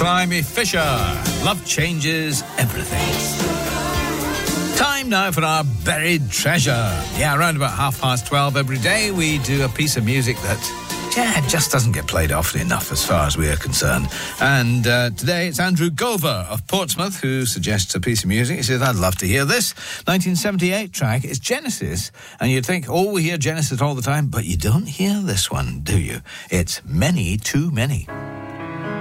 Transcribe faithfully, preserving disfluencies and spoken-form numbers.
Climby Fisher. Love changes everything. Time now for our buried treasure. Yeah, around about half past twelve every day, we do a piece of music that, yeah, just doesn't get played often enough as far as we are concerned. And uh, today it's Andrew Gover of Portsmouth who suggests a piece of music. He says, I'd love to hear this. nineteen seventy-eight track. It's Genesis. And you'd think, oh, we hear Genesis all the time, but you don't hear this one, do you? It's Many Too Many.